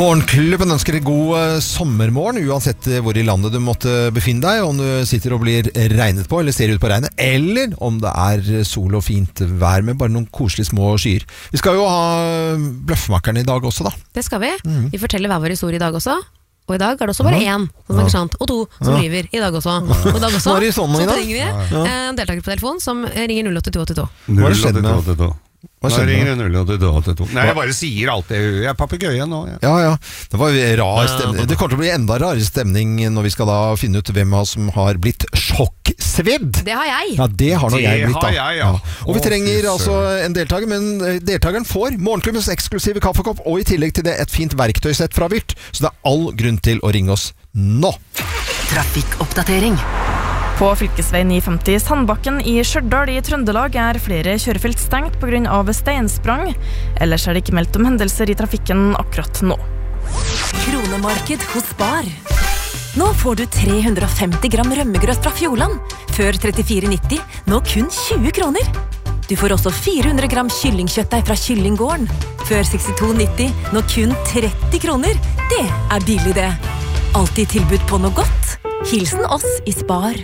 Morgenklubben ønsker deg god sommermorgen, uansett hvor i landet du måtte befinne deg, om du sitter og blir regnet på, eller ser ut på regnet, eller om det er sol og fint vær med bare noen koselige små skyer. Vi skal jo ha bløffmakerne i dag også da. Det skal vi. Vi forteller hver vår historie i dag også. Og i dag er det også bare én som snakker sant, og 2 som lyver i dag også. Og i dag også, så trenger vi en deltaker på telefon som ringer 08282. 08282. Nå ringer det 08282. Nei, jeg bare sier alt det. Jeg er papegøye nå. Ja. Det var rar stemning. Det kommer til å bli enda rarere stemning når vi skal da finne ut hvem av oss som har blitt sjokksvedd. Det har jeg. Ja, det har nå jeg blitt da. Ja. Og vi trenger altså en deltaker, men deltakeren får morgenklubbens eksklusive kaffekopp, og i tillegg til det et fint verktøysett fra Vyrt. Så det er all grunn til å ringe oss nå. Trafikkoppdatering. På fylkesvei 950 Sandbakken i Stjørdal i Trøndelag er flere kjørefelt stengt på grunn av steinsprang. Ellers er det ikke meldt om hendelser i trafikken akkurat nå. Kronemarked hos Spar. Nå får du 350 gram rømmegrøt fra Fjordland. Før 34,90, nå kun 20 kroner. Du får også 400 gram kyllingkjøttdeig fra Kyllinggården. Før 62,90, nå kun 30 kroner. Det er billig det. Alltid tilbud på noe godt. Hilsen oss i Spar.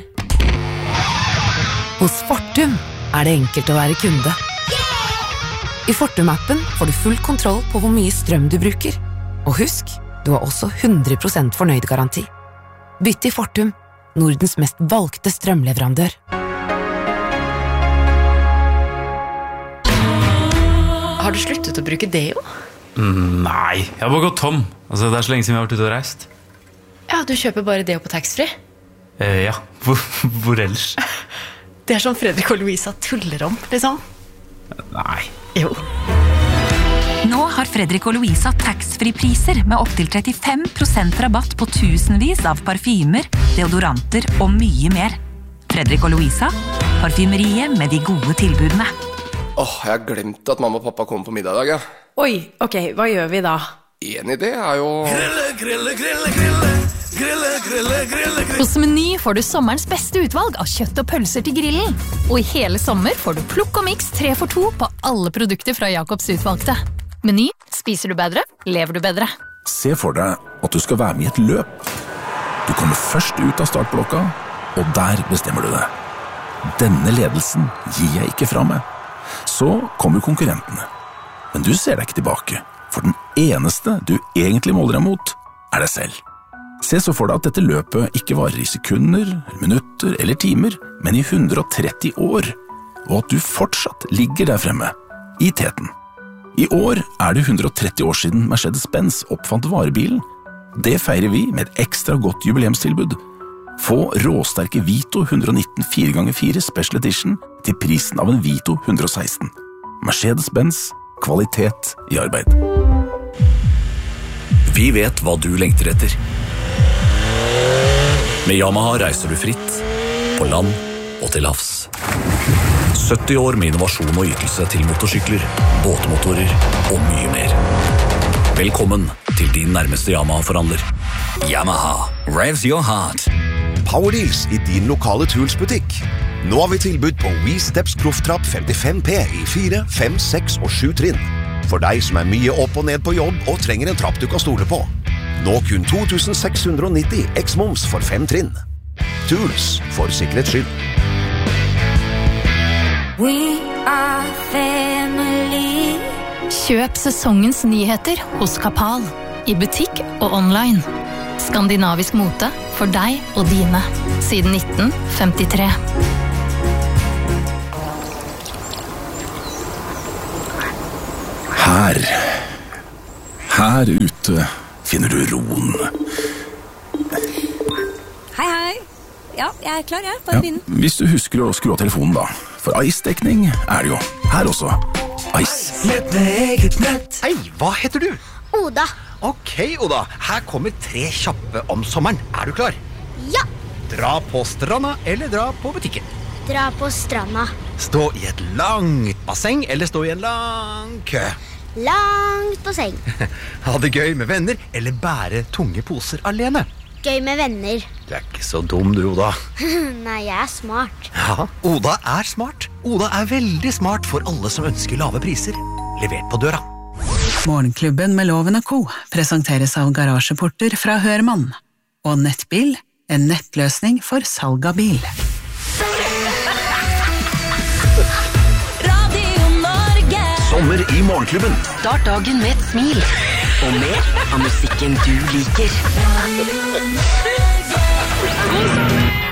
Hos Fortum er det enkelt å være kunde. I Fortum-appen får du full kontroll på hvor mye strøm du bruker. Og husk, du har også 100% fornøyd-garanti. Bytt til Fortum, Nordens mest valgte strømleverandør. Har du sluttet å bruke deo? Nei, jeg har bare gått tom. Altså, det er så lenge siden vi har vært ute og reist. Ja, du kjøper bare deo på taxfree? Ja, hvor ellers? Det er som Fredrik og Louisa tuller om, liksom. Nei. Jo. Nå har Fredrik og Louisa tax-free-priser med opp til 35% rabatt på tusenvis av parfymer, deodoranter og mye mer. Fredrik og Louisa, parfymeriet med de gode tilbudene. Jeg har glemt at mamma og pappa kommer på middag i dag, ja. Oi, ok, hva gjør vi da? En idé er jo... Hos Meny får du sommerens beste utvalg av kjøtt og pølser til grillen. Og i hele sommer får du plukk og mix 3 for 2 på alle produkter fra Jacobs utvalgte. Meny, spiser du bedre, lever du bedre. Se for deg at du skal være med i et løp. Du kommer først ut av startblokka, og der bestemmer du deg. Denne ledelsen gir jeg ikke fra meg. Så kommer konkurrentene. Men du ser deg ikke tilbake, for den eneste du egentlig måler deg mot, er deg selv. Se så for deg at dette løpet ikke varer i sekunder, minutter eller timer, men i 130 år, og at du fortsatt ligger der fremme, i teten. I år er det 130 år siden Mercedes-Benz oppfant varebilen. Det feirer vi med et ekstra godt jubileumstilbud. Få råsterke Vito 119 4x4 Special Edition til prisen av en Vito 116. Mercedes-Benz, kvalitet i arbeid. Vi vet hva du lengter etter. Med Yamaha reiser du fritt, på land og til havs. 70 år med innovasjon og ytelse til motorsykler, båtmotorer og mye mer. Velkommen til din nærmeste Yamaha-forhandler. Yamaha, revs your heart. Powerdeals i din lokale Tools-butikk. Nå har vi tilbud på WeSteps Profftrapp 55P i 4, 5, 6 og 7 trinn. For deg som er mye opp og ned på jobb og trenger en trapp du kan stole på. Nå kun 2690 X-moms for 5 trinn. Tools for sikkerhets skyld. We are family. Kjøp sesongens nyheter hos Kapal. I butikk og online. Skandinavisk mote for deg og dine. Siden 1953. Her ute finner du roen. Hei. Ja, jeg er klar, jeg. Bare begynn. Hvis du husker å skru av telefonen da. For Ice-dekning er det jo. Her også. Ice. Nett med eget nett. Hei, hva heter du? Oda. Ok, Oda. Her kommer 3 kjappe om sommeren. Er du klar? Ja. Dra på stranda eller dra på butikken? Dra på stranda. Stå i et langt basseng eller stå i en lang kø? Langt på seng. Ha det gøy med venner eller bære tunge poser alene? Gøy med venner. Du er ikke så dum du, Oda. Nei, jeg er smart. Ja, Oda er smart. Oda er veldig smart for alle som ønsker lave priser. Levert på døra. Morgenklubben med Loven og Co. presenteres av garasjeporter fra Hørmann. Og Nettbil, en nettløsning for salg av bil. Radio Norge. Sommer i Morgenklubben. Start dagen med et smil. Og mer av musikken du liker.